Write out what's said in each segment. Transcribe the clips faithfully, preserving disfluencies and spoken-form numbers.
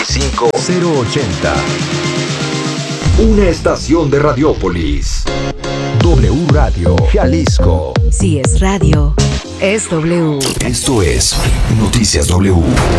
cinco cero ochenta. Una estación de Radiópolis. W Radio Jalisco. Si es radio, es W. Esto es Noticias W.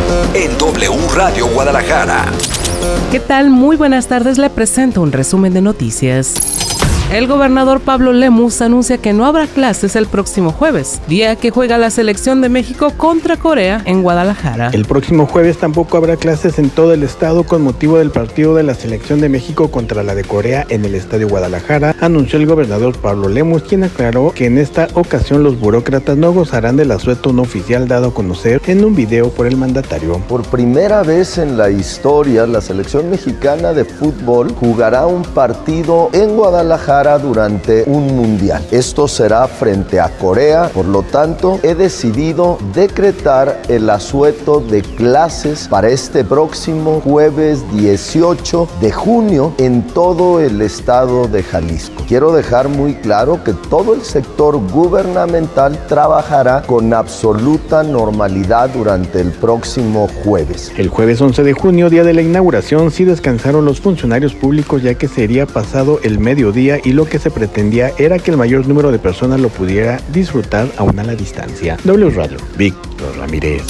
En W Radio Guadalajara. ¿Qué tal? Muy buenas tardes. Le presento un resumen de noticias. El gobernador Pablo Lemus anuncia que no habrá clases el próximo jueves, día que juega la selección de México contra Corea en Guadalajara. El próximo jueves tampoco habrá clases en todo el estado con motivo del partido de la selección de México contra la de Corea en el Estadio Guadalajara, anunció el gobernador Pablo Lemus, quien aclaró que en esta ocasión los burócratas no gozarán del asueto no oficial dado a conocer en un video por el mandatario. Por primera vez en la historia, la selección mexicana de fútbol jugará un partido en Guadalajara durante un mundial. Esto será frente a Corea, por lo tanto, he decidido decretar el asueto de clases para este próximo jueves dieciocho de junio en todo el estado de Jalisco. Quiero dejar muy claro que todo el sector gubernamental trabajará con absoluta normalidad durante el próximo jueves. El jueves once de junio, día de la inauguración, sí descansaron los funcionarios públicos, ya que sería pasado el mediodía y lo que se pretendía era que el mayor número de personas lo pudiera disfrutar aún a la distancia. W Radio, Víctor Ramírez.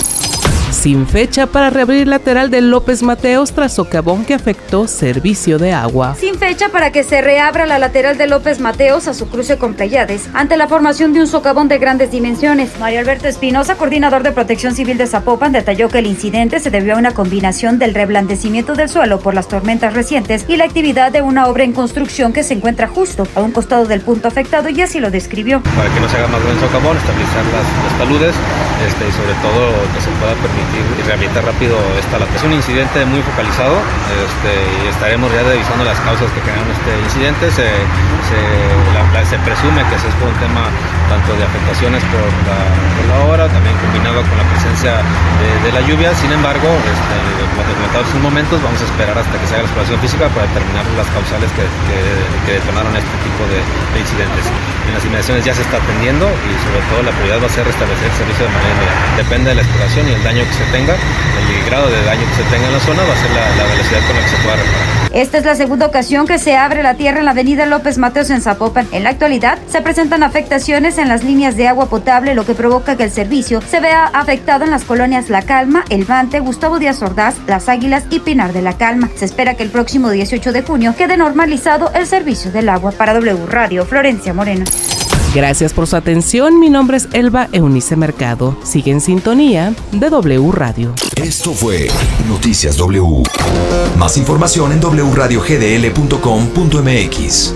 Sin fecha para reabrir lateral de López Mateos tras socavón que afectó servicio de agua. Sin fecha para que se reabra la lateral de López Mateos a su cruce con Pleiades ante la formación de un socavón de grandes dimensiones. Mario Alberto Espinosa, coordinador de Protección Civil de Zapopan, detalló que el incidente se debió a una combinación del reblandecimiento del suelo por las tormentas recientes y la actividad de una obra en construcción que se encuentra justo a un costado del punto afectado, y así lo describió. Para que no se haga más buen socavón, estabilizar las, los taludes este, y sobre todo que se pueda permitir y rehabilitar rápido esta lateral. Es un incidente muy focalizado este, y estaremos ya revisando las causas que crearon este incidente. Se, se, la, la, se presume que ese es por un tema tanto de afectaciones por la, por la hora, también combinado con la presencia de, de la lluvia. Sin embargo, este, como te comentaba hace unos momentos, vamos a esperar hasta que se haga la exploración física para determinar las causales que, que, que detonaron este tipo de, de incidentes. En las inmediaciones ya se está atendiendo y sobre todo la prioridad va a ser restablecer el servicio de manera inmediata. Depende de la exploración y el daño que se tenga, el grado de daño que se tenga en la zona va a ser la, la velocidad con la que se pueda reparar. Esta es la segunda ocasión que se abre la tierra en la avenida López Mateos en Zapopan. En la actualidad se presentan afectaciones en las líneas de agua potable, lo que provoca que el servicio se vea afectado en las colonias La Calma, El Vante, Gustavo Díaz Ordaz, Las Águilas y Pinar de la Calma. Se espera que el próximo dieciocho de junio quede normalizado el servicio del agua. Para W Radio, Florencia Moreno. Gracias por su atención. Mi nombre es Elba Eunice Mercado. Sigue en sintonía de W Radio. Esto fue Noticias W. Más información en doble u radio ge de ele punto com punto eme equis.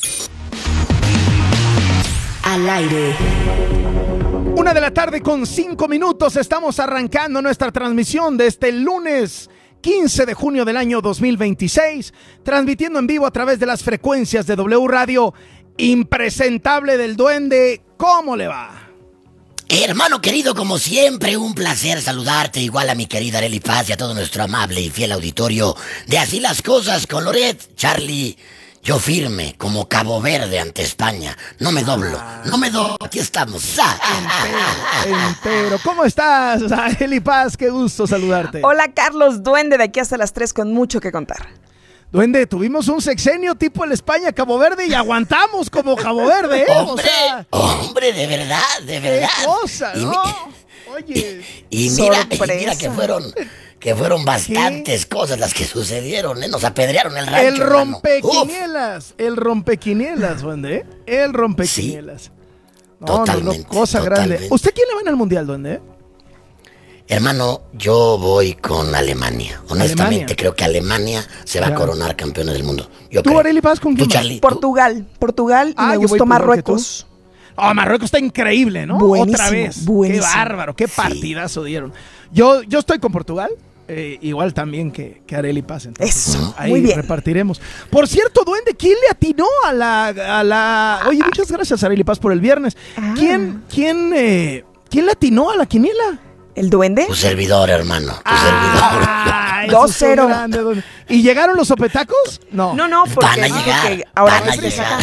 Al aire. Una de la tarde con cinco minutos. Estamos arrancando nuestra transmisión de este lunes quince de junio del año dos mil veintiséis, transmitiendo en vivo a través de las frecuencias de W Radio. Impresentable del Duende, ¿cómo le va? Hermano querido, como siempre, un placer saludarte, igual a mi querida Arely Paz y a todo nuestro amable y fiel auditorio de Así las Cosas con Loret. Charlie, yo firme como Cabo Verde ante España, no me doblo, no me doblo, aquí estamos. Entero, entero. ¿Cómo estás, Arely Paz? Qué gusto saludarte. Hola, Carlos Duende, de aquí hasta las tres con mucho que contar. Duende, tuvimos un sexenio tipo el España-Cabo Verde y aguantamos como Cabo Verde, ¿eh? Hombre, o sea, hombre, de verdad, de verdad. Qué cosa, ¿no? Y, Oye. Y, y, mira, y mira que fueron, que fueron bastantes ¿Qué? cosas las que sucedieron, ¿eh? Nos apedrearon el rancho. El rompequinielas, el rompequinielas, Duende, ¿eh? El rompequinielas. Sí, no, totalmente. No, no, cosa totalmente. grande. ¿Usted quién le va en el Mundial, Duende? Hermano, yo voy con Alemania. Honestamente, Alemania. creo que Alemania se va claro. a coronar campeona del mundo. Yo ¿Tú, Arely Paz, con quién? Charlie, Portugal. Portugal, ah, y me gustó Marruecos. Oh, Marruecos está increíble, ¿no? Buenísimo, Otra vez. Buenísimo. Qué bárbaro, qué partidazo sí. dieron. Yo, yo estoy con Portugal. Eh, igual también que, que Arely Paz. Entonces, Eso, ahí muy bien. repartiremos. Por cierto, Duende, ¿quién le atinó a la... A la... Oye, muchas gracias, Arely Paz, por el viernes. Ah. ¿Quién, quién, eh, ¿Quién le atinó a la quiniela? ¿El Duende? Tu servidor, hermano, tu ah, servidor. dos cero. ¿Y llegaron los sopetacos? No. No, no, porque, van a llegar, porque ahora van a llegar. No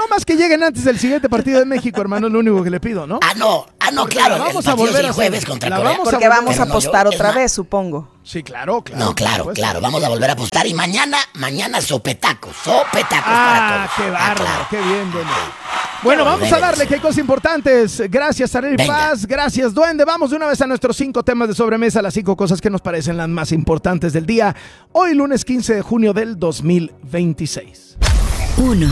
nomás que lleguen antes del siguiente partido de México, hermano, es lo único que le pido, ¿no? Ah, no, ah, no, Porque claro. la vamos a volver a jueves hacer. contra La Corea. vamos a Porque volver- vamos a Pero no, apostar yo- otra es más- vez, supongo. Sí, claro, claro. No, claro, por supuesto. claro. Vamos a volver a apostar. Y mañana, mañana sopetacos. Sopetacos Ah, para todos. qué Ah, bárbaro, claro. qué bien, Duende. Bueno, vamos a Debe de darle ser. que hay cosas importantes. Gracias, Arely Venga. Paz. Gracias, Duende. Vamos de una vez a nuestros cinco temas de sobremesa, las cinco cosas que nos parecen las más importantes del día. Hoy, lunes quince de junio del dos mil veintiséis. uno.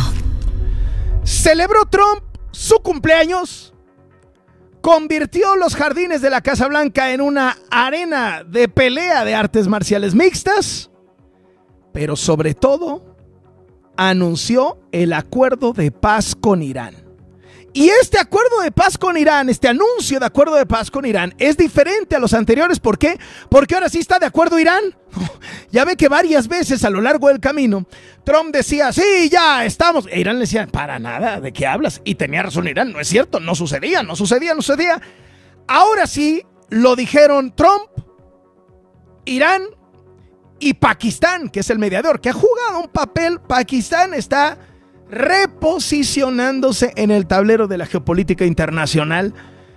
Celebró Trump su cumpleaños. Convirtió los jardines de la Casa Blanca en una arena de pelea de artes marciales mixtas. Pero sobre todo, anunció el acuerdo de paz con Irán. Y este acuerdo de paz con Irán, este anuncio de acuerdo de paz con Irán es diferente a los anteriores. ¿Por qué? Porque ahora sí está de acuerdo Irán. Ya ve que varias veces a lo largo del camino Trump decía, sí, ya estamos. E Irán le decía, para nada, ¿de qué hablas? Y tenía razón Irán, no es cierto, no sucedía, no sucedía, no sucedía. Ahora sí lo dijeron Trump, Irán y Pakistán, que es el mediador, que ha jugado un papel. Pakistán está reposicionándose en el tablero de la geopolítica internacional.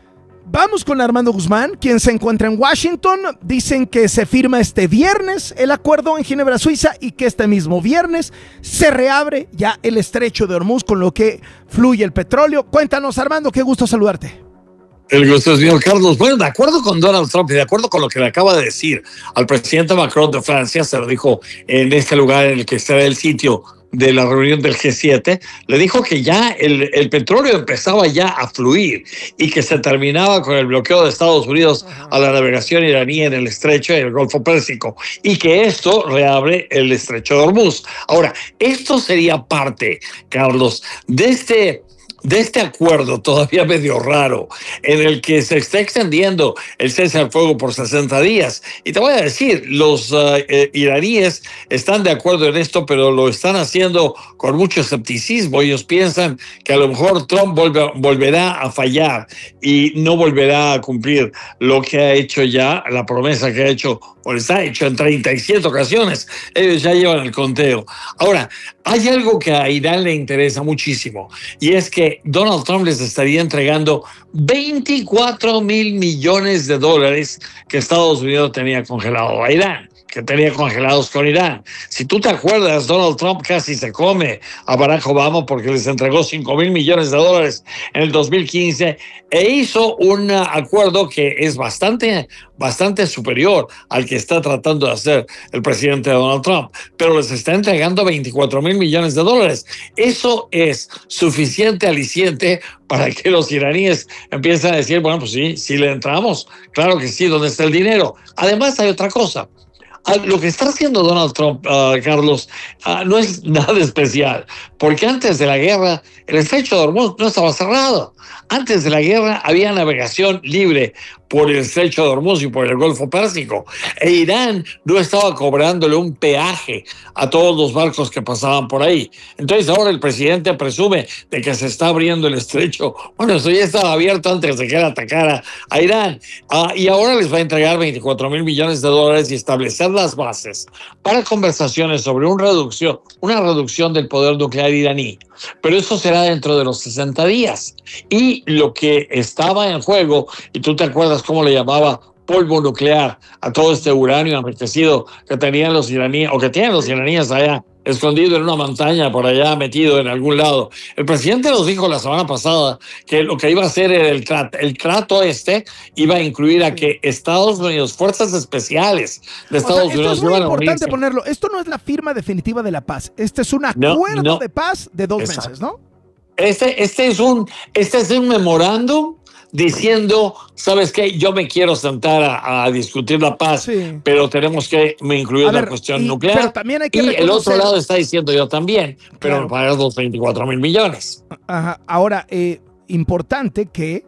Vamos con Armando Guzmán, quien se encuentra en Washington. Dicen que se firma este viernes el acuerdo en Ginebra, Suiza, y que este mismo viernes se reabre ya el estrecho de Hormuz, con lo que fluye el petróleo. Cuéntanos, Armando, qué gusto saludarte. El gusto es mío, Carlos. Bueno, de acuerdo con Donald Trump y de acuerdo con lo que le acaba de decir al presidente Macron de Francia, se lo dijo en este lugar en el que será el sitio de la reunión del G siete, le dijo que ya el, el petróleo empezaba ya a fluir y que se terminaba con el bloqueo de Estados Unidos a la navegación iraní en el estrecho y el Golfo Pérsico, y que esto reabre el estrecho de Hormuz. Ahora, esto sería parte, Carlos, de este... de este acuerdo todavía medio raro, en el que se está extendiendo el cese al fuego por sesenta días. Y te voy a decir, los uh, eh, iraníes están de acuerdo en esto, pero lo están haciendo con mucho escepticismo. Ellos piensan que a lo mejor Trump volve, volverá a fallar y no volverá a cumplir lo que ha hecho ya, la promesa que ha hecho, o les ha hecho en treinta y siete ocasiones. Ellos ya llevan el conteo. Ahora, hay algo que a Irán le interesa muchísimo, y es que Donald Trump les estaría entregando veinticuatro mil millones de dólares que Estados Unidos tenía congelado a Irán, que tenía congelados con Irán. Si tú te acuerdas, Donald Trump casi se come a Barack Obama porque les entregó cinco mil millones de dólares en el dos mil quince e hizo un acuerdo que es bastante, bastante superior al que está tratando de hacer el presidente Donald Trump, pero les está entregando veinticuatro mil millones de dólares. Eso es suficiente aliciente para que los iraníes empiecen a decir, bueno, pues sí, sí le entramos, claro que sí, ¿dónde está el dinero? Además hay otra cosa. Lo que está haciendo Donald Trump, uh, Carlos, uh, no es nada especial, porque antes de la guerra el estrecho de Hormuz no estaba cerrado. Antes de la guerra había navegación libre por el estrecho de Hormuz y por el Golfo Pérsico, e Irán no estaba cobrándole un peaje a todos los barcos que pasaban por ahí. Entonces ahora el presidente presume de que se está abriendo el estrecho. Bueno, eso ya estaba abierto antes de que él atacara a Irán, uh, y ahora les va a entregar veinticuatro mil millones de dólares y establecer las bases para conversaciones sobre un reducción, una reducción del poder nuclear iraní. Pero eso será dentro de los sesenta días. Y lo que estaba en juego, y tú te acuerdas cómo le llamaba polvo nuclear a todo este uranio enriquecido que tenían los iraníes, o que tienen los iraníes allá, escondido en una montaña por allá, metido en algún lado. El presidente nos dijo la semana pasada que lo que iba a hacer era el trato, el trato este iba a incluir a que Estados Unidos, fuerzas especiales de Estados o sea, Unidos, esto es muy iban a importante unirse. ponerlo. Esto no es la firma definitiva de la paz. Este es un No, acuerdo no. de paz de dos Exacto. meses, ¿no? Este, este es un, este es un memorándum diciendo, ¿sabes qué? Yo me quiero sentar a, a discutir la paz, Sí. pero tenemos que incluir A la ver, cuestión y- nuclear. pero también hay que y el otro reconocer- lado está diciendo yo también, pero Claro. pagas los veinticuatro mil millones. Ajá. Ahora, eh, importante que,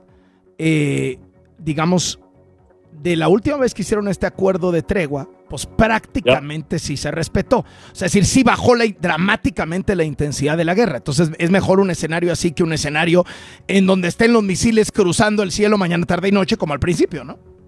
eh, digamos, de la última vez que hicieron este acuerdo de tregua, pues prácticamente sí se respetó. O sea, es decir, sí bajó la, dramáticamente la intensidad de la guerra. Entonces es mejor un escenario así que un escenario en donde estén los misiles cruzando el cielo mañana, tarde y noche, como al principio, ¿no?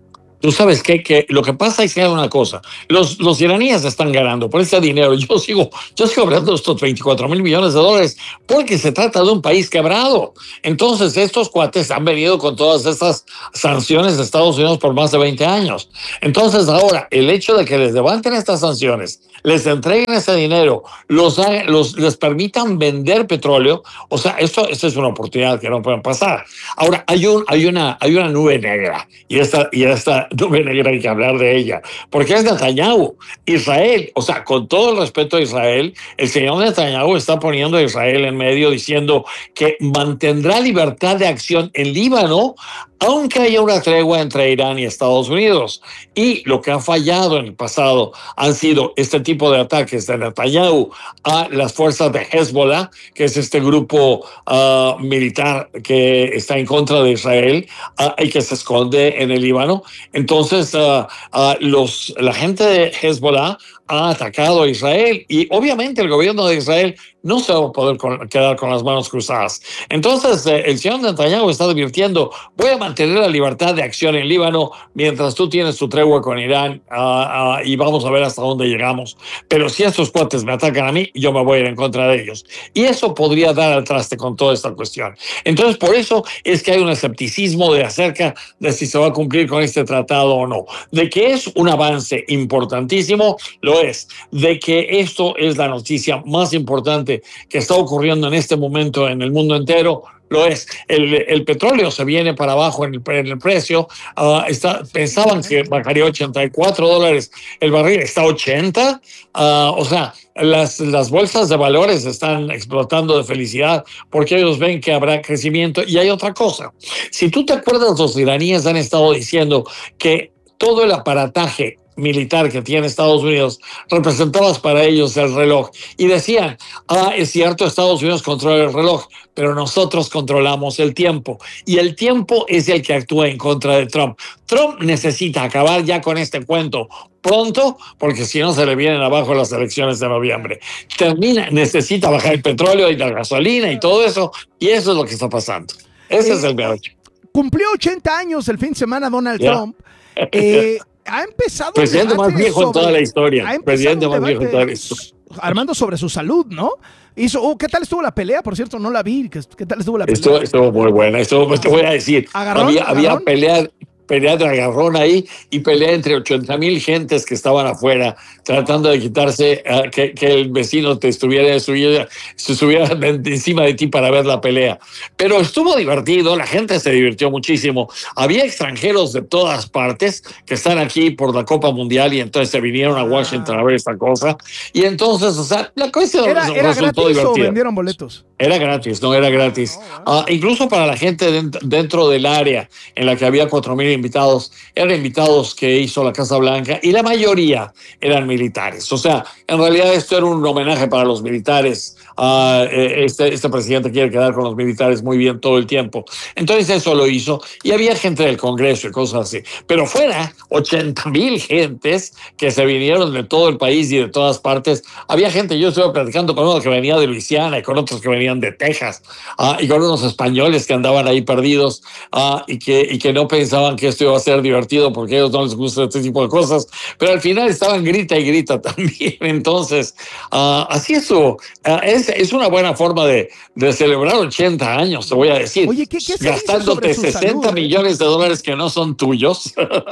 Tú sabes que, que lo que pasa es que hay una cosa, los, los iraníes están ganando por ese dinero. Yo sigo, yo sigo hablando de estos veinticuatro mil millones de dólares porque se trata de un país quebrado. Entonces estos cuates han venido con todas estas sanciones de Estados Unidos por más de veinte años. Entonces ahora el hecho de que les levanten estas sanciones, les entreguen ese dinero, los, los les permitan vender petróleo, o sea, esto, esto es una oportunidad que no pueden pasar. Ahora hay un, hay una, hay una nube negra y esta, y esta nube negra hay que hablar de ella, porque es Netanyahu. Israel, o sea, con todo el respeto a Israel, el señor Netanyahu está poniendo a Israel en medio diciendo que mantendrá libertad de acción en Líbano aunque haya una tregua entre Irán y Estados Unidos. Y lo que ha fallado en el pasado han sido este tipo de ataques de Netanyahu a las fuerzas de Hezbollah, que es este grupo uh, militar que está en contra de Israel uh, y que se esconde en el Líbano. Entonces, uh, uh, los, la gente de Hezbollah ha atacado a Israel y obviamente el gobierno de Israel no se va a poder con, quedar con las manos cruzadas. Entonces, eh, el señor Netanyahu está advirtiendo, voy a mantener la libertad de acción en Líbano mientras tú tienes tu tregua con Irán uh, uh, y vamos a ver hasta dónde llegamos. Pero si estos cuates me atacan a mí, yo me voy a ir en contra de ellos. Y eso podría dar al traste con toda esta cuestión. Entonces, por eso es que hay un escepticismo de acerca de si se va a cumplir con este tratado o no. De que es un avance importantísimo, lo es. De que esto es la noticia más importante que está ocurriendo en este momento en el mundo entero, lo es. El, el petróleo se viene para abajo en el, en el precio. Uh, está, pensaban que bajaría ochenta y cuatro dólares el barril, está a ochenta. Uh, o sea, las, las bolsas de valores están explotando de felicidad porque ellos ven que habrá crecimiento. Y hay otra cosa. Si tú te acuerdas, los iraníes han estado diciendo que todo el aparataje militar que tiene Estados Unidos representaba para ellos el reloj y decían, ah, es cierto, Estados Unidos controla el reloj, pero nosotros controlamos el tiempo y el tiempo es el que actúa en contra de Trump. Trump necesita acabar ya con este cuento pronto, porque si no se le vienen abajo las elecciones de noviembre. Termina, necesita bajar el petróleo y la gasolina y todo eso, y eso es lo que está pasando. Ese eh, es el meollo. Cumplió ochenta años el fin de semana Donald yeah. Trump. Eh, ha empezado presidente más viejo sobre, en toda la historia. Presidente más viejo en toda la historia. Armando, sobre su salud, ¿no? Hizo, oh, ¿qué tal estuvo la pelea? Por cierto, no la vi. ¿Qué, qué tal estuvo la pelea? Estuvo, estuvo muy buena. Estuvo, pues te voy a decir. ¿Agarrón? Había, ¿Agarrón? había pelea. Pelea de agarrón ahí y pelea entre ochenta mil gentes que estaban afuera tratando de quitarse uh, que, que el vecino te estuviera, estuviera, se estuviera encima de ti para ver la pelea. Pero estuvo divertido, la gente se divirtió muchísimo. Había extranjeros de todas partes que están aquí por la Copa Mundial y entonces se vinieron a Washington a ver esta cosa. Y entonces, o sea, la cosa ¿Era, resultó era gratis divertida. o vendieron boletos? Era gratis, no era gratis. Uh, incluso para la gente dentro, dentro del área en la que había cuatro mil invitados, eran invitados que hizo la Casa Blanca y la mayoría eran militares. O sea, en realidad esto era un homenaje para los militares. Uh, este, este presidente quiere quedar con los militares muy bien todo el tiempo. Entonces eso lo hizo y había gente del Congreso y cosas así. Pero fuera, ochenta mil gentes que se vinieron de todo el país y de todas partes. Había gente, yo estuve platicando con uno que venía de Luisiana y con otros que venían de Texas uh, y con unos españoles que andaban ahí perdidos uh, y, que, y que no pensaban que esto iba a ser divertido porque a ellos no les gusta este tipo de cosas, pero al final estaban grita y grita también. Entonces, uh, así estuvo. Uh, es, es una buena forma de, de celebrar ochenta años, te voy a decir. Oye, ¿qué, qué gastándote sesenta millones de dólares que no son tuyos.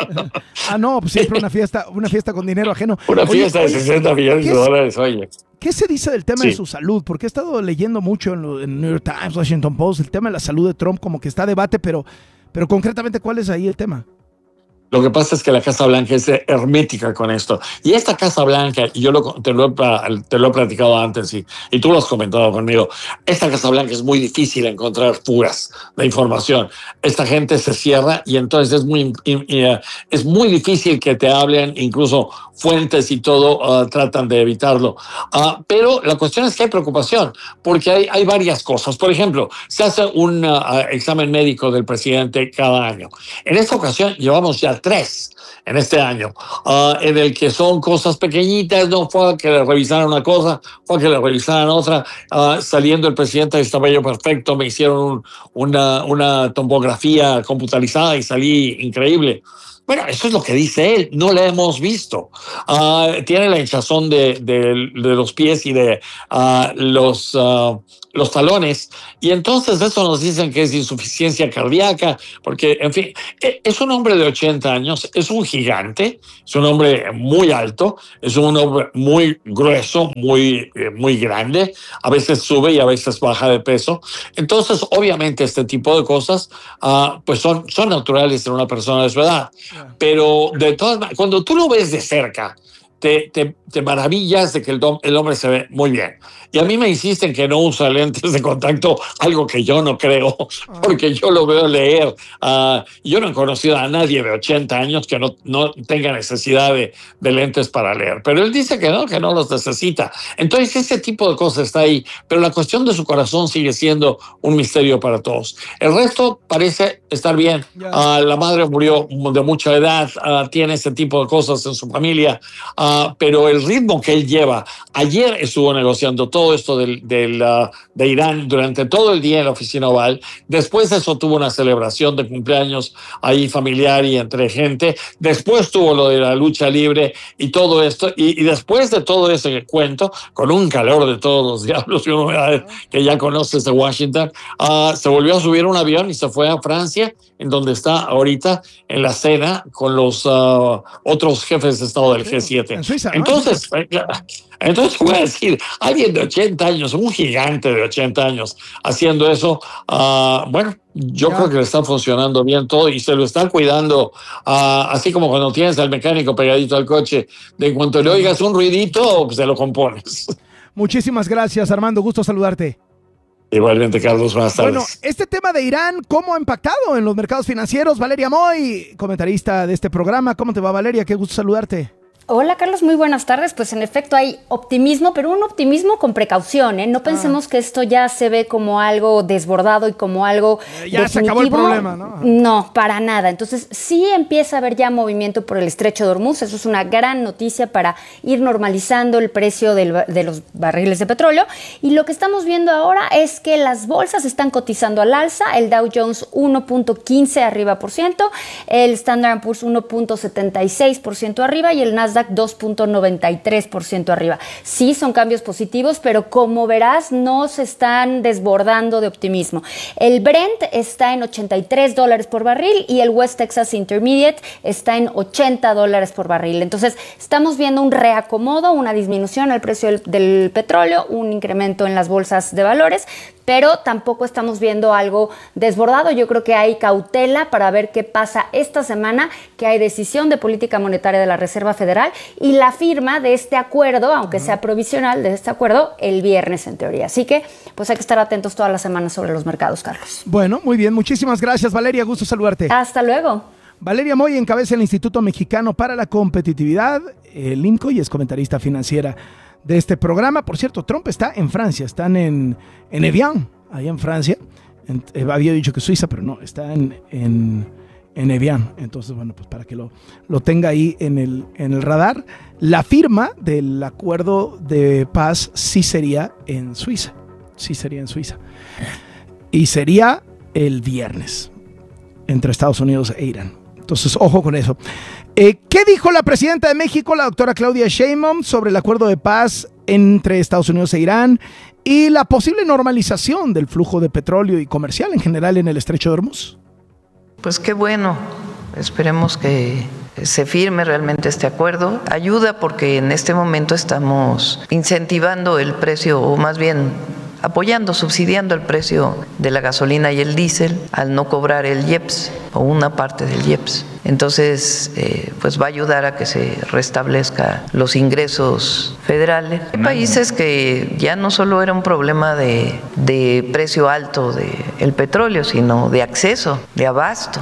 Ah, no, pues siempre una fiesta, una fiesta con dinero ajeno. Una oye, fiesta oye, de sesenta millones de dólares, oye. ¿Qué se dice del tema sí. de su salud? Porque he estado leyendo mucho en, lo, en New York Times, Washington Post, el tema de la salud de Trump como que está a debate, pero, pero concretamente, ¿cuál es ahí el tema? Lo que pasa es que la Casa Blanca es hermética con esto. Y esta Casa Blanca, y yo lo, te, lo he, te lo he platicado antes y, y tú lo has comentado conmigo, esta Casa Blanca es muy difícil encontrar fugas de información. Esta gente se cierra y entonces es muy, es muy difícil que te hablen, incluso fuentes y todo uh, tratan de evitarlo. Uh, pero la cuestión es que hay preocupación, porque hay, hay varias cosas. Por ejemplo, se hace un uh, examen médico del presidente cada año. En esta ocasión llevamos ya tres en este año, uh, en el que son cosas pequeñitas, no fue a que le revisaran una cosa, fue a que le revisaran otra. Uh, saliendo el presidente estaba yo perfecto, me hicieron un, una, una tomografía computarizada y salí increíble. Bueno, eso es lo que dice él, no la hemos visto. Uh, tiene la hinchazón de, de, de los pies y de uh, los, uh, los talones, y entonces eso nos dicen que es insuficiencia cardíaca, porque, en fin, es un hombre de ochenta años, es un gigante, es un hombre muy alto, es un hombre muy grueso, muy, muy grande, a veces sube y a veces baja de peso. Entonces, obviamente, este tipo de cosas uh, pues son, son naturales en una persona de su edad. Pero de todas maneras, cuando tú lo ves de cerca, te, te, te maravillas de que el, dom, el hombre se ve muy bien. Y a mí me insisten que no usa lentes de contacto, algo que yo no creo, porque yo lo veo leer. Uh, yo no he conocido a nadie de ochenta años que no, no tenga necesidad de, de lentes para leer. Pero él dice que no, que no los necesita. Entonces ese tipo de cosas está ahí. Pero la cuestión de su corazón sigue siendo un misterio para todos. El resto parece estar bien. Uh, la madre murió de mucha edad, uh, tiene ese tipo de cosas en su familia. Uh, pero el ritmo que él lleva, ayer estuvo negociando todo esto del, del, uh, de Irán durante todo el día en la oficina Oval. Después de eso tuvo una celebración de cumpleaños ahí familiar y entre gente. Después tuvo lo de la lucha libre y todo esto. Y, y después de todo ese cuento, con un calor de todos los diablos y humedades que ya conoces de Washington, uh, se volvió a subir un avión y se fue a Francia, en donde está ahorita en la cena con los uh, otros jefes de Estado del G siete. En Suiza, ¿no? Entonces, entonces voy a decir, alguien de ochenta años, un gigante de ochenta años haciendo eso, uh, bueno, yo ya. creo que le está funcionando bien todo y se lo están cuidando, uh, así como cuando tienes al mecánico pegadito al coche, de cuanto le oigas un ruidito, pues se lo compones. Muchísimas gracias, Armando, gusto saludarte. Igualmente, Carlos, buenas tardes. Bueno, este tema de Irán, ¿cómo ha impactado en los mercados financieros? Valeria Moy, comentarista de este programa. ¿Cómo te va, Valeria? Qué gusto saludarte. Hola, Carlos, muy buenas tardes. Pues en efecto hay optimismo, pero un optimismo con precaución, ¿eh? No pensemos ah. que esto ya se ve como algo desbordado y como algo eh, ya definitivo. Se acabó el problema, ¿no? No, para nada. Entonces sí empieza a haber ya movimiento por el estrecho de Hormuz. Eso es una gran noticia para ir normalizando el precio del, de los barriles de petróleo. Y lo que estamos viendo ahora es que las bolsas están cotizando al alza. El Dow Jones uno punto quince arriba por ciento, el Standard and Poor's uno punto setenta y seis por ciento arriba y el Nasdaq dos punto noventa y tres por ciento arriba. Sí, son cambios positivos, pero como verás, no se están desbordando de optimismo. El Brent está en ochenta y tres dólares por barril y el West Texas Intermediate está en ochenta dólares por barril. Entonces, estamos viendo un reacomodo, una disminución al precio del, del petróleo, un incremento en las bolsas de valores, pero tampoco estamos viendo algo desbordado. Yo creo que hay cautela para ver qué pasa esta semana, que hay decisión de política monetaria de la Reserva Federal y la firma de este acuerdo, aunque sea provisional, de este acuerdo el viernes en teoría. Así que pues hay que estar atentos todas las semanas sobre los mercados, Carlos. Bueno, muy bien. Muchísimas gracias, Valeria. Gusto saludarte. Hasta luego. Valeria Moy encabeza el Instituto Mexicano para la Competitividad, el IMCO, y es comentarista financiera de este programa. Por cierto, Trump está en Francia, están en, en Evian, allá en Francia. En, eh, había dicho que Suiza, pero no, está en, en, en Evian. Entonces, bueno, pues para que lo, lo tenga ahí en el, en el radar. La firma del acuerdo de paz sí sería en Suiza, sí sería en Suiza. Y sería el viernes entre Estados Unidos e Irán. Entonces, ojo con eso. Eh, ¿Qué dijo la presidenta de México, la doctora Claudia Sheinbaum, sobre el acuerdo de paz entre Estados Unidos e Irán y la posible normalización del flujo de petróleo y comercial en general en el estrecho de Hormuz? Pues qué bueno. Esperemos que se firme realmente este acuerdo. Ayuda porque en este momento estamos incentivando el precio, o más bien apoyando, subsidiando el precio de la gasolina y el diésel al no cobrar el I E P S o una parte del I E P S. Entonces, eh, pues va a ayudar a que se restablezca los ingresos federales. Hay países que ya no solo era un problema de, de precio alto del petróleo, sino de acceso, de abasto.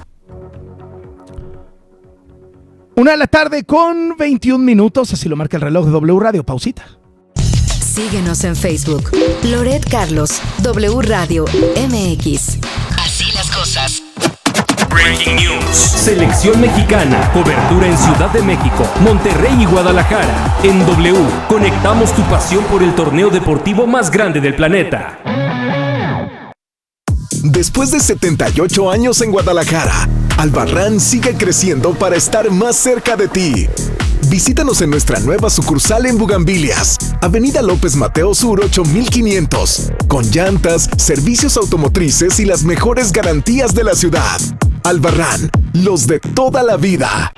Una de la tarde con veintiún minutos, así lo marca el reloj de W Radio. Pausita. Síguenos en Facebook. Loret Carlos, W Radio M X. Así las cosas. Breaking News. Selección mexicana. Cobertura en Ciudad de México, Monterrey y Guadalajara. En W, conectamos tu pasión por el torneo deportivo más grande del planeta. Después de setenta y ocho años en Guadalajara, Albarrán sigue creciendo para estar más cerca de ti. Visítanos en nuestra nueva sucursal en Bugambilias, Avenida López Mateo Sur ocho mil quinientos, con llantas, servicios automotrices y las mejores garantías de la ciudad. Albarrán, los de toda la vida.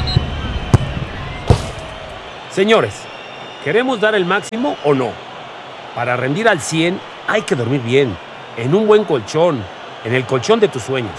Señores, ¿queremos dar el máximo o no? Para rendir al cien hay que dormir bien, en un buen colchón, en el colchón de tus sueños.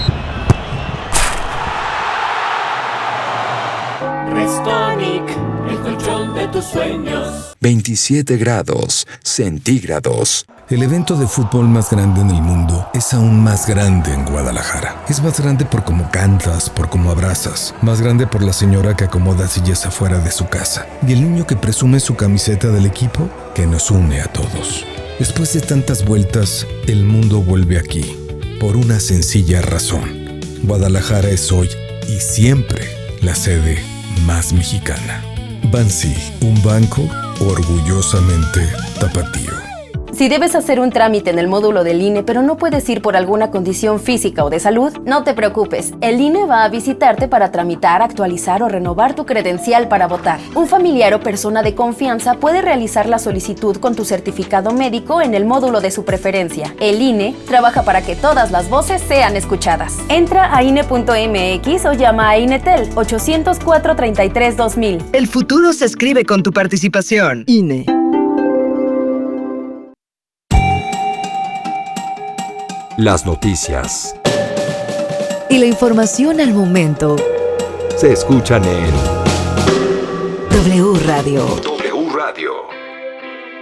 Restonic, el colchón de tus sueños. veintisiete grados centígrados. El evento de fútbol más grande en el mundo es aún más grande en Guadalajara. Es más grande por cómo cantas, por cómo abrazas. Más grande por la señora que acomoda sillas afuera de su casa. Y el niño que presume su camiseta del equipo que nos une a todos. Después de tantas vueltas, el mundo vuelve aquí. Por una sencilla razón. Guadalajara es hoy y siempre la sede más mexicana. Bansi, un banco orgullosamente tapatío. Si debes hacer un trámite en el módulo del I N E, pero no puedes ir por alguna condición física o de salud, no te preocupes. El I N E va a visitarte para tramitar, actualizar o renovar tu credencial para votar. Un familiar o persona de confianza puede realizar la solicitud con tu certificado médico en el módulo de su preferencia. El I N E trabaja para que todas las voces sean escuchadas. Entra a I N E punto M X o llama a INETEL ochocientos cuatro, treinta y tres, dos mil. El futuro se escribe con tu participación. I N E. Las noticias y la información al momento se escuchan en W Radio.